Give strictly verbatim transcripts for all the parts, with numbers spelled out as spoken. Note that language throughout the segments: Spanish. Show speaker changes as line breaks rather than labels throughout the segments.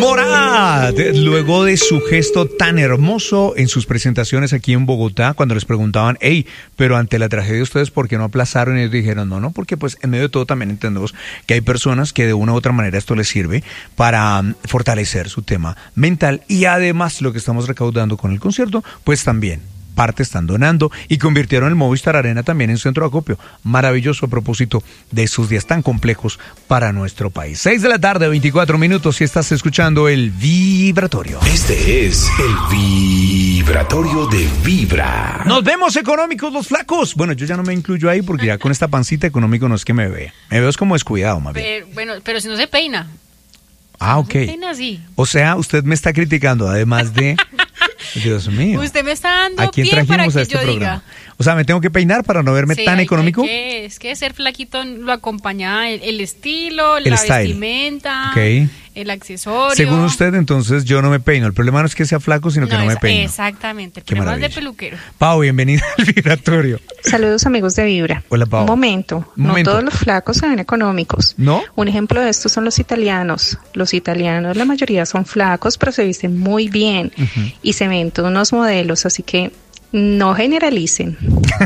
Morat, luego de su gesto tan hermoso en sus presentaciones aquí en Bogotá, cuando les preguntaban, hey, pero ante la tragedia ustedes, ¿por qué no aplazaron? Y ellos dijeron, no, no, porque pues en medio de todo también entendemos que hay personas que de una u otra manera esto les sirve para um, fortalecer su tema mental y además lo que estamos recaudando con el concierto, pues también parte están donando y convirtieron el Movistar Arena también en centro de acopio. Maravilloso a propósito de esos días tan complejos para nuestro país. seis de la tarde, veinticuatro minutos, y estás escuchando el Vibratorio.
Este es el Vibratorio de Vibra.
Nos vemos económicos los flacos. Bueno, yo ya no me incluyo ahí porque ya con esta pancita económico no es que me vea. Me veo es como descuidado, más bien.
Pero, bueno, pero si no se peina.
Ah, ok.
No se peina así.
O sea, usted me está criticando, además de... Dios mío.
Usted me está dando
¿A quién
pie para
trajimos
que
a este
yo
programa?
diga.
O sea, ¿me tengo que peinar para no verme
Sí,
tan
hay-
económico?
hay que- es que ser flaquito lo acompaña el, el estilo,
El
la
style.
vestimenta,
Ok.
el accesorio.
Según usted, entonces yo no me peino. El problema no es que sea flaco, sino que no, me
es-
peino.
Exactamente, el
Qué
problema es de
maravilla.
peluquero.
Pau, bienvenida al Vibratorio.
Saludos amigos de Vibra.
Hola, Pau.
Un momento,
Un
no
momento.
todos los flacos se ven económicos.
¿No?
Un ejemplo de esto son los italianos. Los italianos, la mayoría son flacos, pero se visten muy bien y se ven todos unos modelos, así que no generalicen.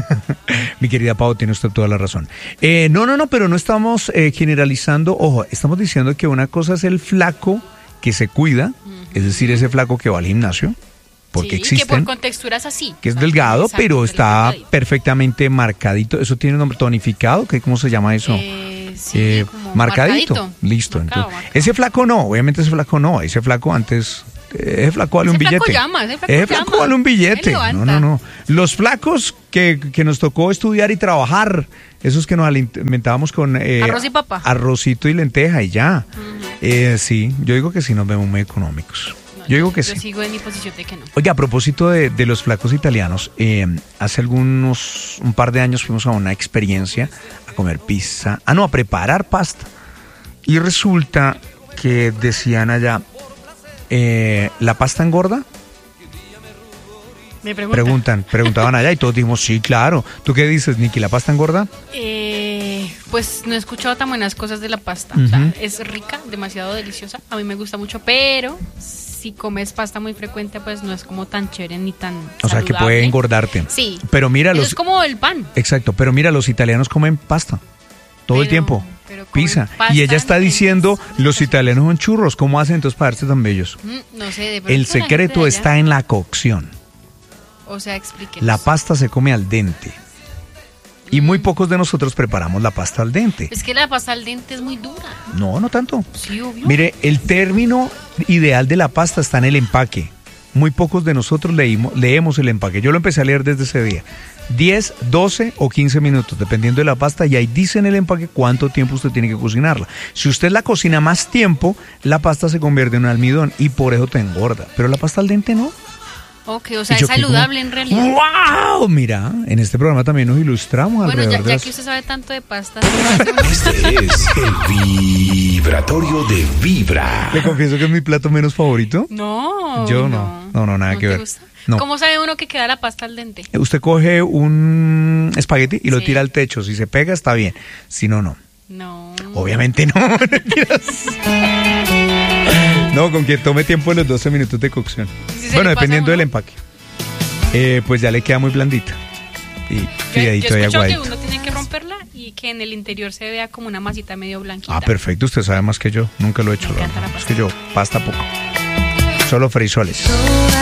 Mi querida Pau, tiene usted toda la razón. Eh, no, no, no, pero no estamos eh, generalizando. Ojo, estamos diciendo que una cosa es el flaco que se cuida, es decir, ese flaco que va al gimnasio, porque
Sí, que
existen.
por contextura es así.
Que es
O sea,
delgado,
exacto,
pero está
delgadito.
perfectamente marcadito. Eso tiene un nombre tonificado, ¿qué, ¿cómo se llama eso?
Eh, sí,
Eh,
como
marcadito.
marcadito.
Listo.
Marcado,
Entonces,
marcado.
ese flaco no, obviamente ese flaco no. Ese flaco antes, eh, ese flaco vale
Ese
un
flaco
billete.
llama, ese flaco
Ese flaco
llama.
vale un billete.
Él
No,
levanta.
no, no. Los flacos que, que nos tocó estudiar y trabajar, esos que nos alimentábamos con eh,
Arroz y papa.
arrocito y lenteja y ya. Eh, sí, yo digo que sí nos vemos muy económicos.
No,
Yo digo que
yo
sí.
sigo en mi posición de que no.
Oye, a propósito de, de los flacos italianos, eh, hace algunos, un par de años fuimos a una experiencia a comer pizza, ah no, a preparar pasta. Y resulta que decían allá, eh, ¿la pasta engorda?
Me preguntan.
Preguntan, preguntaban allá y todos dijimos, sí, claro. ¿Tú qué dices, Nicky, la pasta engorda?
Eh, pues no he escuchado tan buenas cosas de la pasta. O
Ujú.
sea, es rica, demasiado deliciosa. A mí me gusta mucho, pero si comes pasta muy frecuente, pues no es como tan chévere ni tan
O sea, que puede
saludable.
engordarte.
Sí.
Pero mira,
Eso
los,
es como el pan.
exacto, pero mira, los italianos comen pasta todo el
Pero-
tiempo.
pero comen
Pizza.
pasta
Y ella está
en-
diciendo, los italianos son churros. ¿Cómo hacen entonces para verse tan bellos?
Mm, no sé, de pronto
El
la gente
secreto
de allá-
está en la cocción.
O sea, explíquenos.
La pasta se come al dente. Y muy pocos de nosotros preparamos la pasta al dente.
Es que la pasta al dente es muy dura.
No, no tanto.
Sí, obvio.
Mire, el término ideal de la pasta está en el empaque. Muy pocos de nosotros leímos, leemos el empaque. Yo lo empecé a leer desde ese día. diez, doce o quince minutos, dependiendo de la pasta, y ahí dice en el empaque cuánto tiempo usted tiene que cocinarla. Si usted la cocina más tiempo, la pasta se convierte en un almidón y por eso te engorda. Pero la pasta al dente no.
Ok, o sea,
Y yo
es
quedé como,
saludable en realidad.
¡Wow! Mira, en este programa también nos ilustramos
Bueno,
alrededor
ya,
de
ya
las-
que usted sabe tanto de pasta.
Este es el Vibratorio de Vibra.
Le confieso que es mi plato menos favorito.
No.
Yo no. No, no, nada que
te
ver.
gusta?
No.
¿Cómo sabe uno que queda la pasta al dente?
Usted coge un espagueti y lo
Sí.
tira al techo. Si se pega, está bien. Si no, no.
No.
Obviamente no. Mentiras. No, con que tome tiempo en los doce minutos de cocción.
Si se
Bueno,
le pasa
dependiendo
a
del
uno.
empaque. Eh, pues ya le queda muy blandita. Y
Yo, yo
fideadito
he
y
escuchado que
aguadito.
uno tiene que romperla y que en el interior se vea como una masita medio blanquita.
Ah, perfecto. Usted sabe más que yo. Nunca lo he hecho.
Me
la
encanta
verdad.
la
Es que yo, pasta poco. Solo frisoles.